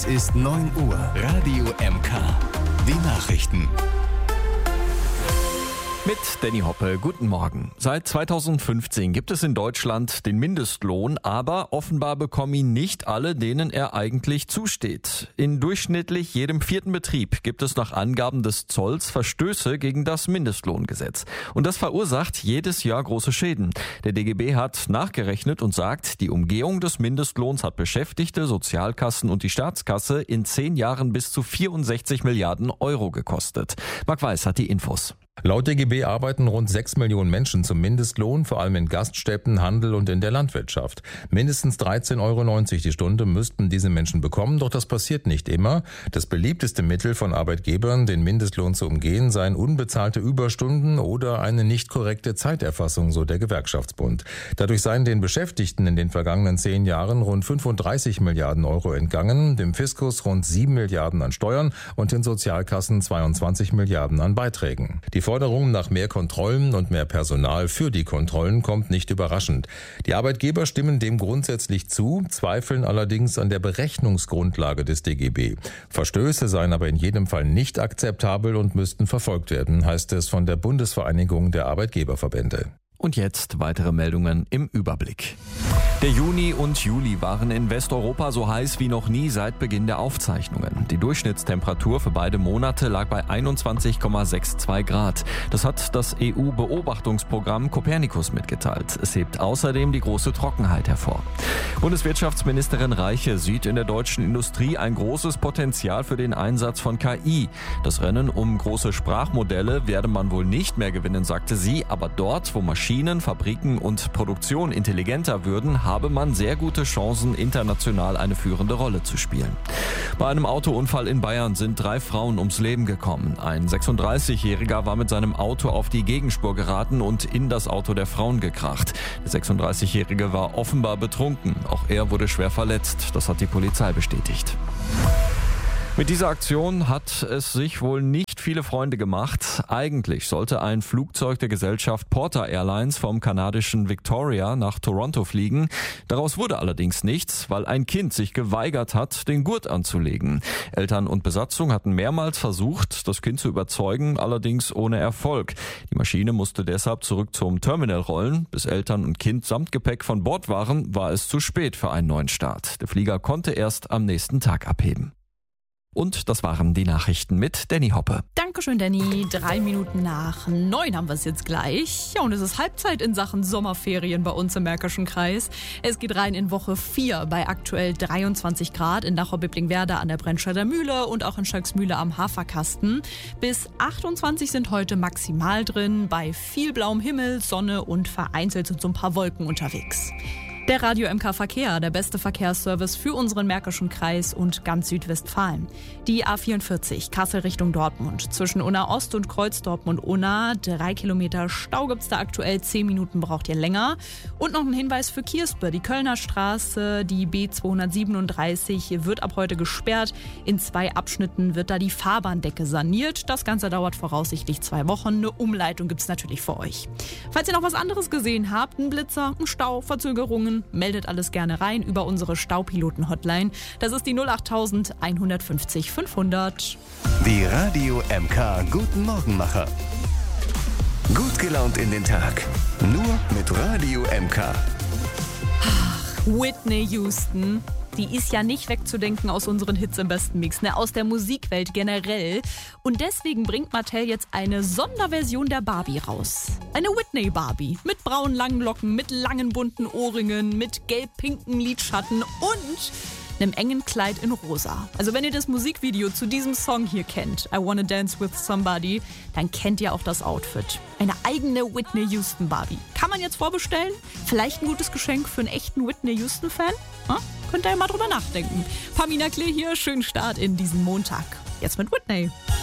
Es ist 9 Uhr. Radio MK. Die Nachrichten. Mit Danny Hoppe, guten Morgen. Seit 2015 gibt es in Deutschland den Mindestlohn, aber offenbar bekommen ihn nicht alle, denen er eigentlich zusteht. In durchschnittlich jedem 4. Betrieb gibt es nach Angaben des Zolls Verstöße gegen das Mindestlohngesetz. Und das verursacht jedes Jahr große Schäden. Der DGB hat nachgerechnet und sagt, die Umgehung des Mindestlohns hat Beschäftigte, Sozialkassen und die Staatskasse in 10 Jahren bis zu 64 Milliarden Euro gekostet. Marc Weiß hat die Infos. Laut DGB arbeiten rund 6 Millionen Menschen zum Mindestlohn, vor allem in Gaststätten, Handel und in der Landwirtschaft. Mindestens 13,90 Euro die Stunde müssten diese Menschen bekommen, doch das passiert nicht immer. Das beliebteste Mittel von Arbeitgebern, den Mindestlohn zu umgehen, seien unbezahlte Überstunden oder eine nicht korrekte Zeiterfassung, so der Gewerkschaftsbund. Dadurch seien den Beschäftigten in den vergangenen 10 Jahren rund 35 Milliarden Euro entgangen, dem Fiskus rund 7 Milliarden an Steuern und den Sozialkassen 22 Milliarden an Beiträgen. Die Forderung nach mehr Kontrollen und mehr Personal für die Kontrollen kommt nicht überraschend. Die Arbeitgeber stimmen dem grundsätzlich zu, zweifeln allerdings an der Berechnungsgrundlage des DGB. Verstöße seien aber in jedem Fall nicht akzeptabel und müssten verfolgt werden, heißt es von der Bundesvereinigung der Arbeitgeberverbände. Und jetzt weitere Meldungen im Überblick. Der Juni und Juli waren in Westeuropa so heiß wie noch nie seit Beginn der Aufzeichnungen. Die Durchschnittstemperatur für beide Monate lag bei 21,62 Grad. Das hat das EU-Beobachtungsprogramm Copernicus mitgeteilt. Es hebt außerdem die große Trockenheit hervor. Bundeswirtschaftsministerin Reiche sieht in der deutschen Industrie ein großes Potenzial für den Einsatz von KI. Das Rennen um große Sprachmodelle werde man wohl nicht mehr gewinnen, sagte sie, aber dort, wo Maschinen, Fabriken und Produktion intelligenter würden, habe man sehr gute Chancen, international eine führende Rolle zu spielen. Bei einem Autounfall in Bayern sind 3 Frauen ums Leben gekommen. Ein 36-Jähriger war mit seinem Auto auf die Gegenspur geraten und in das Auto der Frauen gekracht. Der 36-Jährige war offenbar betrunken. Auch er wurde schwer verletzt. Das hat die Polizei bestätigt. Mit dieser Aktion hat es sich wohl nicht viele Freunde gemacht. Eigentlich sollte ein Flugzeug der Gesellschaft Porter Airlines vom kanadischen Victoria nach Toronto fliegen. Daraus wurde allerdings nichts, weil ein Kind sich geweigert hat, den Gurt anzulegen. Eltern und Besatzung hatten mehrmals versucht, das Kind zu überzeugen, allerdings ohne Erfolg. Die Maschine musste deshalb zurück zum Terminal rollen. Bis Eltern und Kind samt Gepäck von Bord waren, war es zu spät für einen neuen Start. Der Flieger konnte erst am nächsten Tag abheben. Und das waren die Nachrichten mit Danny Hoppe. Dankeschön, Danny. 3 Minuten nach 9 haben wir es jetzt gleich. Ja, und es ist Halbzeit in Sachen Sommerferien bei uns im Märkischen Kreis. Es geht rein in Woche 4 bei aktuell 23 Grad in Dachau-Bibblingwerda an der Brennstädter Mühle und auch in Schalksmühle am Haferkasten. Bis 28 sind heute maximal drin, bei viel blauem Himmel, Sonne und vereinzelt sind so ein paar Wolken unterwegs. Der Radio MK Verkehr, der beste Verkehrsservice für unseren Märkischen Kreis und ganz Südwestfalen. Die A44 Kassel Richtung Dortmund. Zwischen Unna Ost und Kreuz Dortmund-Unna 3 Kilometer Stau gibt's da aktuell, 10 Minuten braucht ihr länger. Und noch ein Hinweis für Kierspe. Die Kölner Straße, die B237 wird ab heute gesperrt. In 2 Abschnitten wird da die Fahrbahndecke saniert. Das Ganze dauert voraussichtlich 2 Wochen. Eine Umleitung gibt's natürlich für euch. Falls ihr noch was anderes gesehen habt, ein Blitzer, ein Stau, Verzögerungen, meldet alles gerne rein über unsere Staupiloten-Hotline. Das ist die 08000 150 500. Die Radio MK Guten Morgenmacher. Gut gelaunt in den Tag. Nur mit Radio MK. Whitney Houston. Die ist ja nicht wegzudenken aus unseren Hits im besten Mix, aus der Musikwelt generell. Und deswegen bringt Mattel jetzt eine Sonderversion der Barbie raus. Eine Whitney Barbie mit braunen langen Locken, mit langen bunten Ohrringen, mit gelb-pinken Lidschatten und einem engen Kleid in rosa. Also wenn ihr das Musikvideo zu diesem Song hier kennt, I Wanna Dance With Somebody, dann kennt ihr auch das Outfit. Eine eigene Whitney Houston Barbie. Kann man jetzt vorbestellen? Vielleicht ein gutes Geschenk für einen echten Whitney Houston-Fan? Könnt ihr ja mal drüber nachdenken. Pamina Klee hier, schönen Start in diesen Montag. Jetzt mit Whitney.